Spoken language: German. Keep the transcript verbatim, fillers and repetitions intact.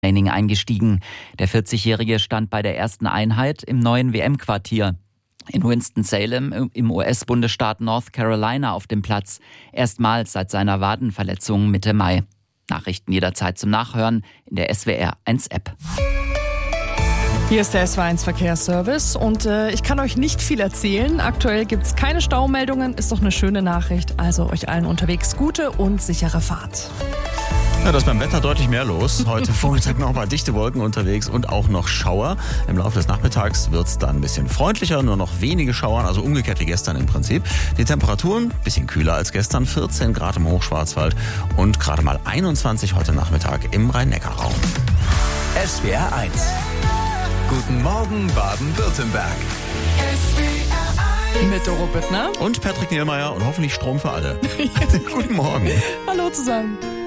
Training eingestiegen. Der vierzigjährige stand bei der ersten Einheit im neuen W M-Quartier in Winston-Salem im U S-Bundesstaat North Carolina auf dem Platz. Erstmals seit seiner Wadenverletzung Mitte Mai. Nachrichten jederzeit zum Nachhören in der S W R eins App. Hier ist der S W R eins Verkehrsservice und äh, ich kann euch nicht viel erzählen. Aktuell gibt es keine Staumeldungen, ist doch eine schöne Nachricht. Also euch allen unterwegs gute und sichere Fahrt. Ja, da ist beim Wetter deutlich mehr los. Heute Vormittag noch mal dichte Wolken unterwegs und auch noch Schauer. Im Laufe des Nachmittags wird es dann ein bisschen freundlicher, nur noch wenige Schauern, also umgekehrt wie gestern im Prinzip. Die Temperaturen ein bisschen kühler als gestern, vierzehn Grad im Hochschwarzwald und gerade mal einundzwanzig heute Nachmittag im Rhein-Neckar-Raum. S W R eins. Guten Morgen Baden-Württemberg. Mit Doro Büttner und Patrick Nielmeier und hoffentlich Strom für alle. Guten Morgen. Hallo zusammen.